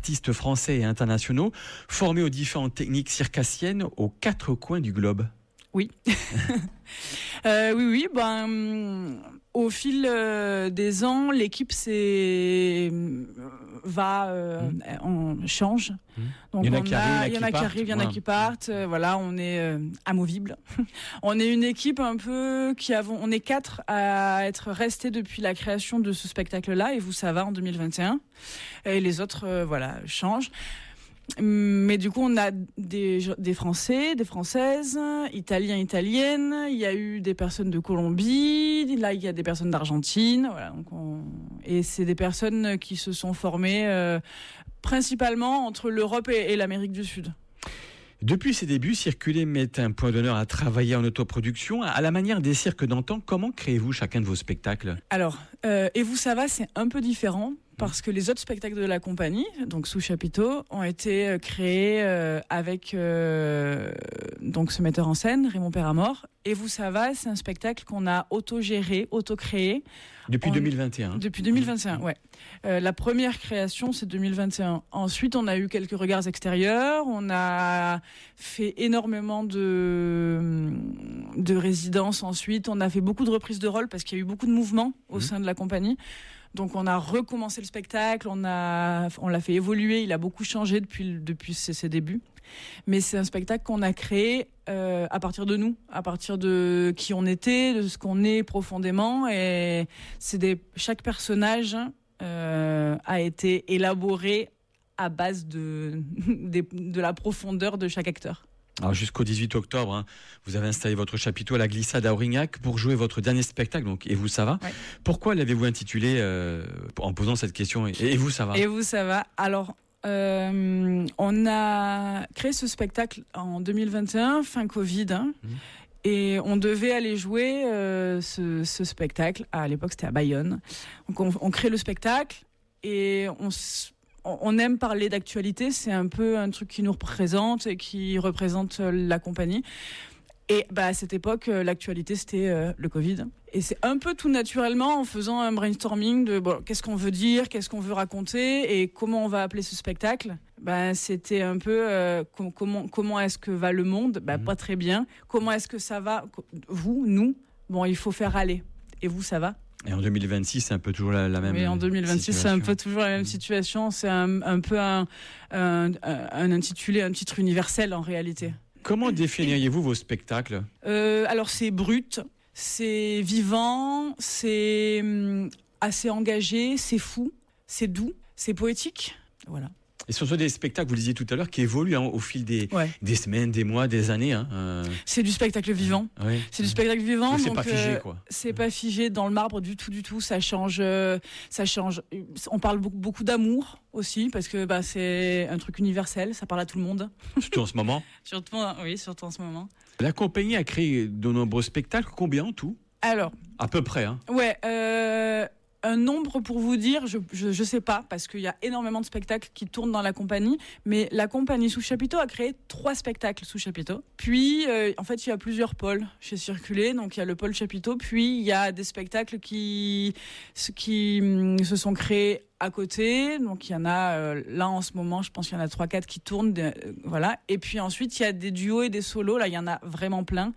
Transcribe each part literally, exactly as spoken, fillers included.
artistes français et internationaux formés aux différentes techniques circassiennes aux quatre coins du globe. Oui. euh, oui, oui. Ben, au fil euh, des ans, l'équipe s'est va euh, mmh. on change. Mmh. Donc il y en a on qui a, arrivent, il y en a qui arrivent, il y en a qui partent. Euh, voilà, on est euh, amovible. On est une équipe un peu qui avons, on est quatre à être restés depuis la création de ce spectacle-là. Et vous, ça va en deux mille vingt et un. Et les autres, euh, voilà, changent. Mais du coup, on a des, des Français, des Françaises, Italiens, Italiennes. Il y a eu des personnes de Colombie. Là, il y a des personnes d'Argentine. Voilà, donc on... Et c'est des personnes qui se sont formées euh, principalement entre l'Europe et, et l'Amérique du Sud. Depuis ses débuts, Circuler met un point d'honneur à travailler en autoproduction. À la manière des cirques d'antan, comment créez-vous chacun de vos spectacles ? Alors, euh, Et vous, ça va, c'est un peu différent. Parce que les autres spectacles de la compagnie, donc sous chapiteau, ont été créés euh, avec euh, donc ce metteur en scène, Raymond Perramort. Et vous, ça va, c'est un spectacle qu'on a auto-géré, auto-créé. Depuis en, deux mille vingt et un. Depuis deux mille vingt et un, ouais. Euh, la première création, c'est deux mille vingt et un. Ensuite, on a eu quelques regards extérieurs. On a fait énormément de, de résidences ensuite. On a fait beaucoup de reprises de rôle parce qu'il y a eu beaucoup de mouvements au mmh. sein de la compagnie. Donc on a recommencé le spectacle, on a, on l'a fait évoluer, il a beaucoup changé depuis, depuis ses, ses débuts. Mais c'est un spectacle qu'on a créé euh, à partir de nous, à partir de qui on était, de ce qu'on est profondément. Et c'est des, chaque personnage euh, a été élaboré à base de, de, de la profondeur de chaque acteur. Alors jusqu'au dix-huit octobre, hein, vous avez installé votre chapiteau à la Glissade à Aurignac pour jouer votre dernier spectacle, donc Et vous, ça va ? Ouais. Pourquoi l'avez-vous intitulé euh, en posant cette question, Et vous, ça va ? Et vous, ça va ? Alors, euh, on a créé ce spectacle en deux mille vingt et un, fin Covid, hein, mmh. et on devait aller jouer euh, ce, ce spectacle. À l'époque, c'était à Bayonne. Donc on, on crée le spectacle et on s- On aime parler d'actualité, c'est un peu un truc qui nous représente et qui représente la compagnie. Et bah, à cette époque, l'actualité, c'était euh, le Covid. Et c'est un peu tout naturellement, en faisant un brainstorming de bon, qu'est-ce qu'on veut dire, qu'est-ce qu'on veut raconter et comment on va appeler ce spectacle. Bah, c'était un peu euh, com- comment, comment est-ce que va le monde ? Bah, mmh. Pas très bien. Comment est-ce que ça va ? Vous, nous ? Bon, il faut faire aller. Et vous, ça va ? Et en deux mille vingt-six, c'est un peu toujours la, la même situation. Oui, en deux mille vingt-six, situation. C'est un peu toujours la même situation. C'est un, un peu un, un, un intitulé, un titre universel en réalité. Comment définiriez-vous vos spectacles ? euh, Alors, c'est brut, c'est vivant, c'est assez engagé, c'est fou, c'est doux, c'est poétique. Voilà. Et ce sont des spectacles, vous le disiez tout à l'heure, qui évoluent hein, au fil des, ouais. des semaines, des mois, des années. Hein, euh... C'est du spectacle vivant. Oui. C'est du spectacle vivant. Donc, c'est donc, pas figé, euh, quoi. C'est pas figé dans le marbre du tout, du tout. Ça change. Euh, ça change. On parle beaucoup, beaucoup d'amour aussi, parce que bah, c'est un truc universel. Ça parle à tout le monde. Surtout en ce moment. Surtout, oui, surtout en ce moment. La compagnie a créé de nombreux spectacles. Combien en tout ? Alors. À peu près, hein. Ouais. Euh... Un nombre pour vous dire, je, je je sais pas parce qu'il y a énormément de spectacles qui tournent dans la compagnie, mais la compagnie sous chapiteau a créé trois spectacles sous chapiteau. Puis euh, en fait il y a plusieurs pôles chez Circuler, donc il y a le pôle chapiteau, puis il y a des spectacles qui qui hum, se sont créés à côté, donc il y en a euh, là en ce moment, je pense qu'il y en a trois quatre qui tournent, euh, voilà. Et puis ensuite il y a des duos et des solos, là il y en a vraiment plein.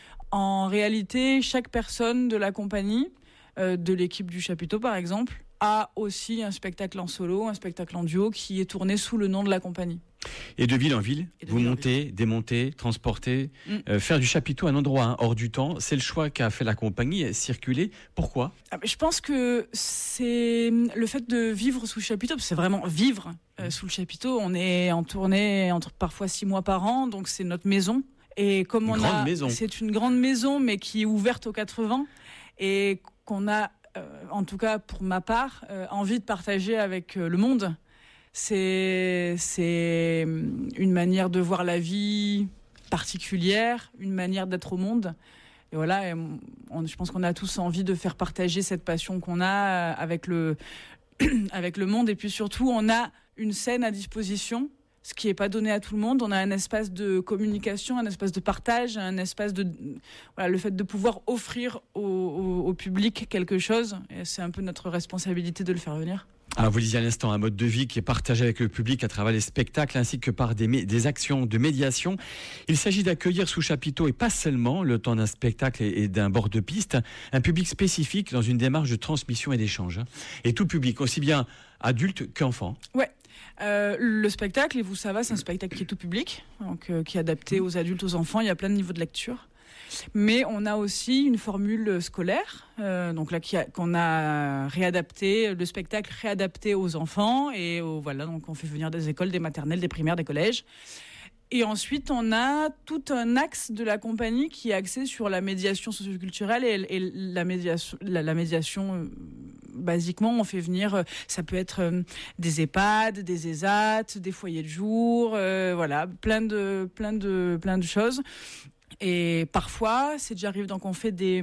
En réalité, chaque personne de la compagnie Euh, de l'équipe du chapiteau par exemple, a aussi un spectacle en solo, un spectacle en duo qui est tourné sous le nom de la compagnie. Et de ville en ville, vous montez, ville. démontez, transportez, mm. euh, faire du chapiteau un endroit hein, hors du temps, c'est le choix qu'a fait la compagnie, Circuler. Pourquoi ? ah, Je pense que c'est le fait de vivre sous le chapiteau, c'est vraiment vivre euh, sous le chapiteau. On est en tournée entre parfois six mois par an, donc c'est notre maison. Et comme une on grande a, maison. C'est une grande maison, mais qui est ouverte aux quatre-vingts et qu'on a, euh, en tout cas pour ma part, euh, envie de partager avec euh, le monde. C'est, c'est une manière de voir la vie particulière, une manière d'être au monde. Et voilà, et on, je pense qu'on a tous envie de faire partager cette passion qu'on a avec le, avec le monde. Et puis surtout, on a une scène à disposition, ce qui n'est pas donné à tout le monde. On a un espace de communication, un espace de partage, un espace de... Voilà, le fait de pouvoir offrir au, au, au public quelque chose, et c'est un peu notre responsabilité de le faire venir. Alors, vous disiez à l'instant un mode de vie qui est partagé avec le public à travers les spectacles ainsi que par des, mé- des actions de médiation. Il s'agit d'accueillir sous chapiteau et pas seulement le temps d'un spectacle et, et d'un bord de piste, un public spécifique dans une démarche de transmission et d'échange. Et tout public, aussi bien adulte qu'enfant. Ouais. Euh, le spectacle, et vous ça va, c'est un spectacle qui est tout public, donc euh, qui est adapté aux adultes, aux enfants. Il y a plein de niveaux de lecture. Mais on a aussi une formule scolaire, euh, donc là qui a, qu'on a réadapté, le spectacle réadapté aux enfants et aux, voilà, donc on fait venir des écoles, des maternelles, des primaires, des collèges. Et ensuite, on a tout un axe de la compagnie qui est axé sur la médiation socioculturelle et, et la médiation, la, la médiation. Euh, basiquement, on fait venir, euh, ça peut être euh, des EHPAD, des ESAT, des foyers de jour, euh, voilà, plein de, plein de, plein de choses. Et parfois, c'est déjà arrivé, donc on fait des,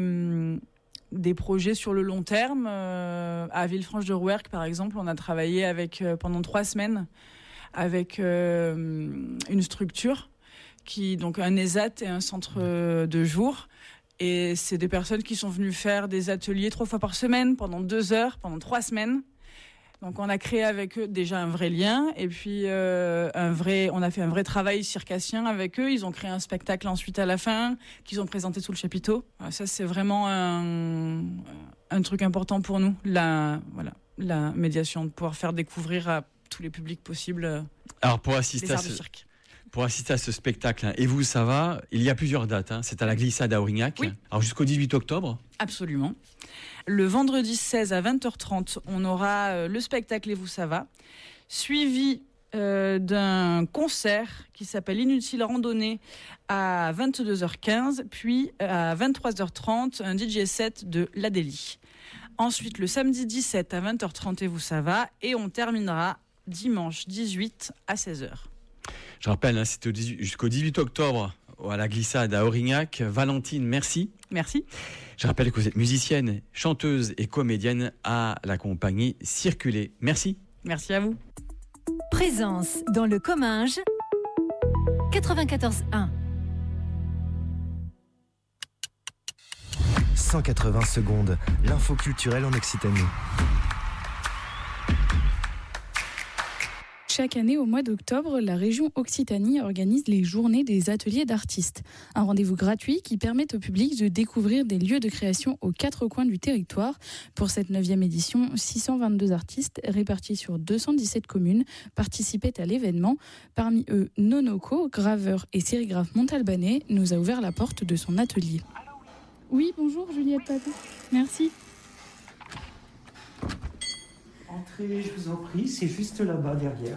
des projets sur le long terme. Euh, à Villefranche-de-Rouergue, par exemple, on a travaillé avec, euh, pendant trois semaines avec euh, une structure, qui, donc un ESAT et un centre de jour. Et c'est des personnes qui sont venues faire des ateliers trois fois par semaine, pendant deux heures, pendant trois semaines. Donc on a créé avec eux déjà un vrai lien et puis euh, un vrai, on a fait un vrai travail circassien avec eux. Ils ont créé un spectacle ensuite à la fin qu'ils ont présenté sous le chapiteau. Ça c'est vraiment un, un truc important pour nous, la, voilà, la médiation, de pouvoir faire découvrir à tous les publics possibles. Alors pour assister les à arts ce... du cirque. Pour assister à ce spectacle, hein, et vous, ça va, il y a plusieurs dates. Hein. C'est à la Glissade à Aurignac. Oui. Alors jusqu'au dix-huit octobre. Absolument. Le vendredi seize à vingt heures trente, on aura euh, le spectacle Et vous, ça va, suivi euh, d'un concert qui s'appelle Inutile Randonnée à vingt-deux heures quinze, puis à vingt-trois heures trente, un D J set de l'Adélie. Ensuite, le samedi dix-sept à vingt heures trente, Et vous, ça va, et on terminera dimanche dix-huit à seize heures. Je rappelle, hein, c'était jusqu'au dix-huit octobre à la Glissade à Aurignac. Valentine, merci. Merci. Je rappelle que vous êtes musicienne, chanteuse et comédienne à la compagnie Circuler. Merci. Merci à vous. Présence dans le Comminges quatre-vingt-quatorze un. cent quatre-vingts secondes, l'info culturelle en Occitanie. Chaque année, au mois d'octobre, la région Occitanie organise les journées des ateliers d'artistes. Un rendez-vous gratuit qui permet au public de découvrir des lieux de création aux quatre coins du territoire. Pour cette neuvième édition, six cent vingt-deux artistes répartis sur deux cent dix-sept communes participaient à l'événement. Parmi eux, Nonoko, graveur et sérigraphe montalbanais, nous a ouvert la porte de son atelier. Oui, bonjour Juliette Patou. Merci. Entrez, je vous en prie, c'est juste là-bas derrière.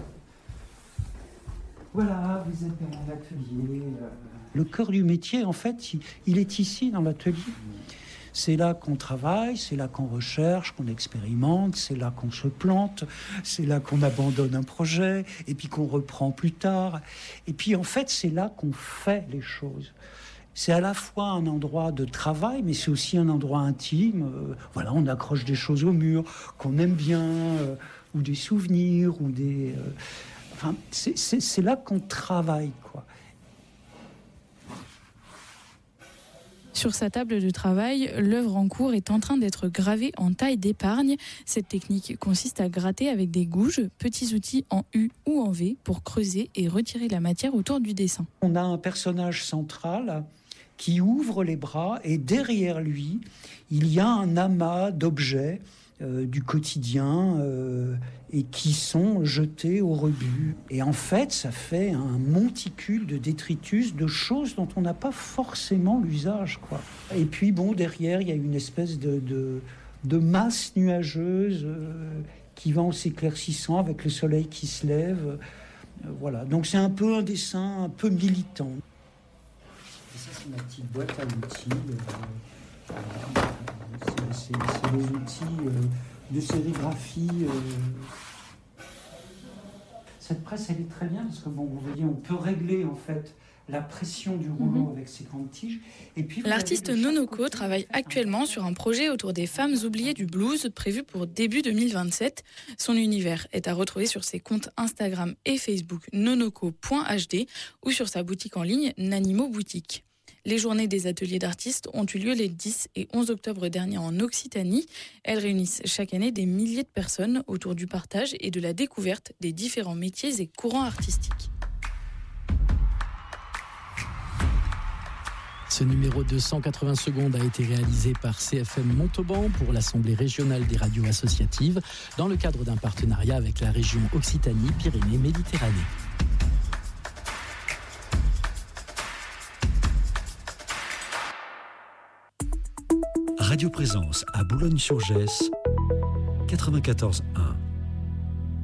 Voilà, vous êtes dans mon atelier. Le cœur du métier, en fait, il est ici dans l'atelier. C'est là qu'on travaille, c'est là qu'on recherche, qu'on expérimente, c'est là qu'on se plante, c'est là qu'on abandonne un projet, et puis qu'on reprend plus tard. Et puis, en fait, c'est là qu'on fait les choses. C'est à la fois un endroit de travail, mais c'est aussi un endroit intime. Euh, voilà, on accroche des choses au mur qu'on aime bien, euh, ou des souvenirs, ou des... Euh, enfin, c'est, c'est, c'est là qu'on travaille, quoi. Sur sa table de travail, l'œuvre en cours est en train d'être gravée en taille d'épargne. Cette technique consiste à gratter avec des gouges, petits outils en U ou en V, pour creuser et retirer la matière autour du dessin. On a un personnage central qui ouvre les bras et derrière lui, il y a un amas d'objets euh, du quotidien euh, et qui sont jetés au rebut. Et en fait, ça fait un monticule de détritus, de choses dont on n'a pas forcément l'usage, quoi. Et puis, bon, derrière, il y a une espèce de, de, de masse nuageuse euh, qui va en s'éclaircissant avec le soleil qui se lève. Euh, voilà. Donc, c'est un peu un dessin un peu militant. Et ça, c'est ma petite boîte à outils. Euh, euh, c'est, c'est, c'est les outils euh, de sérigraphie. Euh. Cette presse, elle est très bien parce que, bon, vous voyez, on peut régler, en fait, la pression du rouleau mmh. avec ses grandes tiges. Et puis, l'artiste Nonoko travaille actuellement sur un projet autour des femmes oubliées du blues prévu pour début deux mille vingt-sept. Son univers est à retrouver sur ses comptes Instagram et Facebook nonoko point h d ou sur sa boutique en ligne Nanimo Boutique. Les journées des ateliers d'artistes ont eu lieu les dix et onze octobre dernier en Occitanie. Elles réunissent chaque année des milliers de personnes autour du partage et de la découverte des différents métiers et courants artistiques. Ce numéro de cent quatre-vingts secondes a été réalisé par C F M Montauban pour l'Assemblée régionale des radios associatives dans le cadre d'un partenariat avec la région Occitanie-Pyrénées-Méditerranée. Radio Présence à Boulogne-sur-Gesse, quatre-vingt-quatorze un.